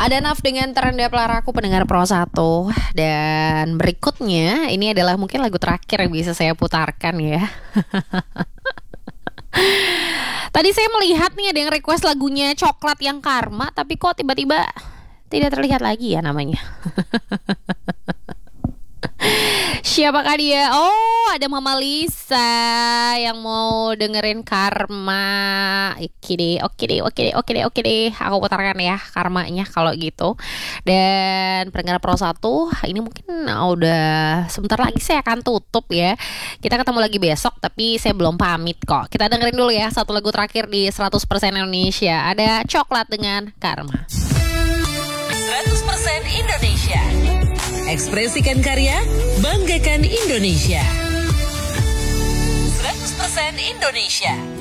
Ada Naf dengan Terendah Pelaraku pendengar Pro 1. Dan berikutnya ini adalah mungkin lagu terakhir yang bisa saya putarkan ya. Tadi saya melihat nih ada yang request lagunya Coklat yang Karma, tapi kok tiba-tiba tidak terlihat lagi ya namanya. Siapakah dia? Oh, ada Mama Lisa yang mau dengerin Karma. Oke deh. Aku putarkan ya Karmanya kalau gitu. Dan pendengar Pro 1, ini mungkin udah sebentar lagi saya akan tutup ya. Kita ketemu lagi besok, tapi saya belum pamit kok. Kita dengerin dulu ya satu lagu terakhir di 100% Indonesia. Ada Coklat dengan Karma. 100% Indonesia. Ekspresikan karya, banggakan Indonesia. 100% Indonesia.